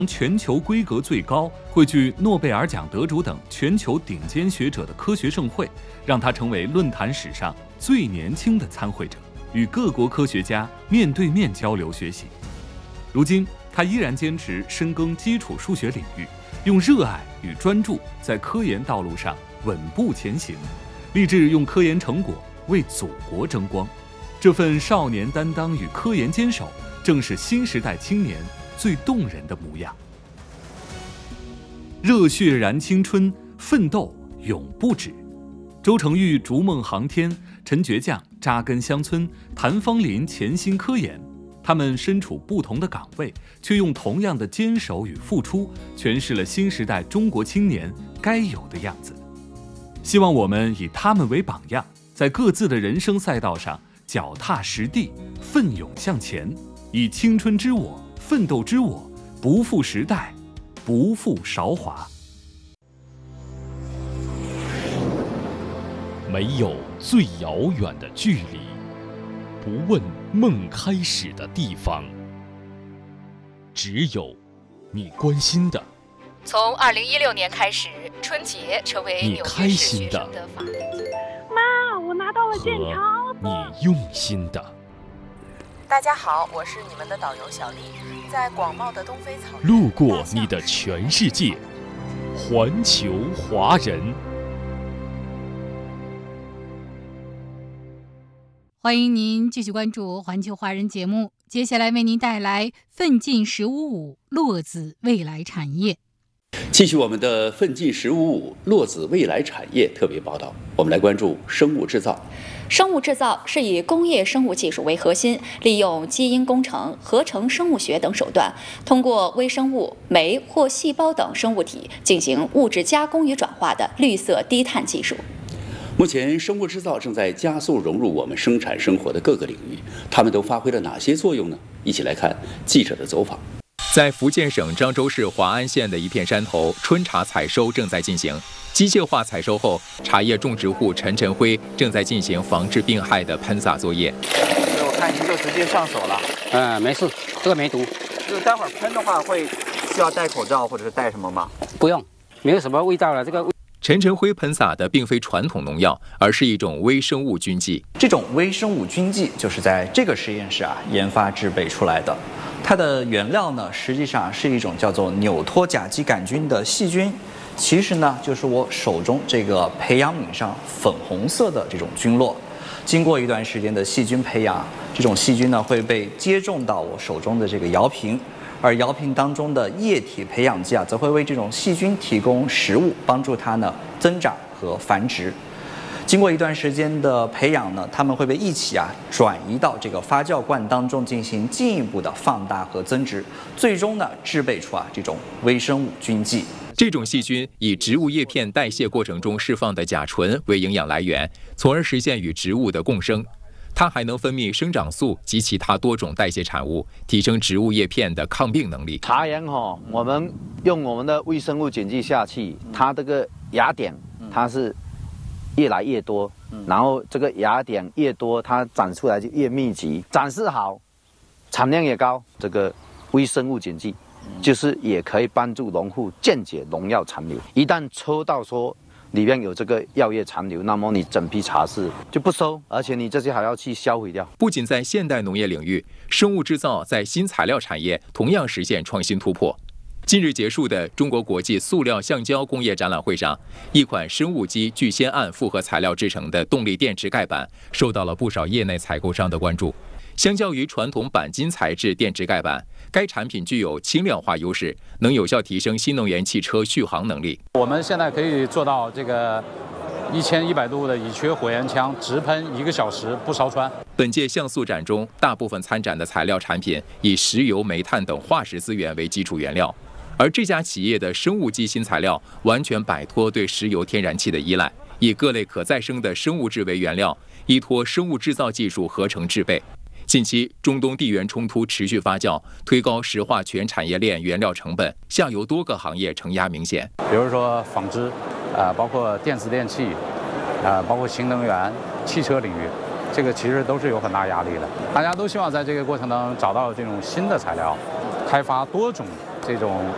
全球规格最高、汇聚诺贝尔奖得主等全球顶尖学者的科学盛会，让他成为论坛史上最年轻的参会者，与各国科学家面对面交流学习。如今，他依然坚持深耕基础数学领域，用热爱与专注在科研道路上稳步前行，立志用科研成果为祖国争光。这份少年担当与科研坚守，正是新时代青年最动人的模样。热血燃青春，奋斗永不止。周成玉逐梦航天，陈倔强扎根乡村，谭芳林潜心科研。他们身处不同的岗位，却用同样的坚守与付出，诠释了新时代中国青年该有的样子。希望我们以他们为榜样，在各自的人生赛道上脚踏实地，奋勇向前，以青春之我、奋斗之我，不负时代，不负韶华。 没有最遥远的距离，不问梦开始的地方，只有你关心的。 从2016年开始，春节成为纽约市学生的法定节日。 妈，我拿到了健康。 你用心的。 大家好，我是你们的导游小丽，在广袤的东非草原， 路过你的全世界，环球华人。 欢迎您继续关注环球华人节目，接下来为您带来奋进155落子未来产业。 继续我们的奋进155落子未来产业特别报道，我们来关注生物制造。 生物制造是以工业生物技术为核心，利用基因工程、合成生物学等手段，通过微生物、酶或细胞等生物体进行物质加工与转化的绿色低碳技术。 目前，生物制造正在加速融入我们生产生活的各个领域，它们都发挥了哪些作用呢？一起来看记者的走访。 在福建省漳州市华安县的一片山头，春茶采收正在进行。机械化采收后，茶叶种植户陈辉正在进行防治病害的喷洒作业。 我看您就直接上手了。 没事，这个没毒。 就是待会儿喷的话，会需要戴口罩或者是戴什么吗？ 不用，没有什么味道了。这个陈辉喷洒的并非传统农药，而是一种微生物菌剂。 这种微生物菌剂就是在这个实验室研发制备出来的。它的原料呢，实际上是一种叫做纽托甲基杆菌的细菌，其实呢就是我手中这个培养皿上粉红色的这种菌落。经过一段时间的细菌培养，这种细菌呢会被接种到我手中的这个摇瓶。而摇瓶当中的液体培养剂则会为这种细菌提供食物，帮助它呢增长和繁殖。经过一段时间的培养呢，它们会被一起转移到这个发酵罐当中进行进一步的放大和增殖，最终呢制备出这种微生物菌剂。 这种细菌以植物叶片代谢过程中释放的甲醇为营养来源，从而实现与植物的共生。它还能分泌生长素及其他多种代谢产物，提升植物叶片的抗病能力。 茶园我们用我们的微生物碱剂下去，它这个芽点它是越来越多，然后这个芽点越多，它长出来就越密集，长势好，产量也高。这个微生物碱剂就是也可以帮助农户间接农药残留，一旦抽到说里面有这个药液残留，那么你整批茶是就不收，而且你这些还要去销毁掉。 不仅在现代农业领域，生物制造在新材料产业同样实现创新突破。近日结束的中国国际塑料橡胶工业展览会上，一款生物基聚酰胺复合材料制成的动力电池盖板受到了不少业内采购商的关注。相较于传统钣金材质电池盖板，该产品具有轻量化优势，能有效提升新能源汽车续航能力。 我们现在可以做到这个1100度的乙炔火焰枪直喷1个小时不烧穿。 本届像素展中，大部分参展的材料产品以石油、煤炭等化石资源为基础原料，而这家企业的生物基新材料完全摆脱对石油、天然气的依赖，以各类可再生的生物质为原料，依托生物制造技术合成制备。近期，中东地缘冲突持续发酵，推高石化全产业链原料成本，下游多个行业承压明显。 比如说纺织，包括电子电器，包括新能源、汽车领域，这个其实都是有很大压力的。大家都希望在这个过程当中找到这种新的材料，开发多种这种